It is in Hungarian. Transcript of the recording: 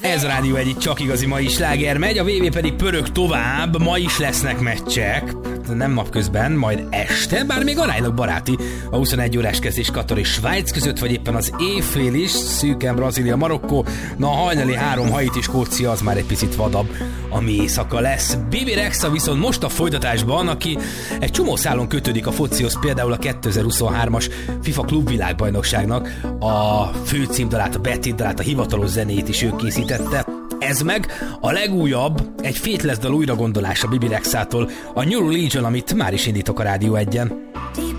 Ez a Rádió Egy, csak igazi mai sláger megy, a VB pedig pörög tovább, ma is lesznek meccsek, nem napközben, majd este, bár még aránylag baráti a 21 órás kezdés Katar és Svájc között, vagy éppen az éjfél is, szűken Brazília, Marokkó, na a hajnali 3 Haiti, Skócia az már egy picit vadabb, ami éjszaka lesz. Bibi Rexha viszont most a folytatásban, aki egy csomó szálon kötődik a focihoz, például a 2023-as FIFA klubvilágbajnokságnak a főcímdalát, a betétdalát, a hivatalos zenét is ő készítette. Ez meg a legújabb, egy Faithless dal újragondolása Bibi Rexhától, a New Religion, amit már is indítok a Rádió Egyen.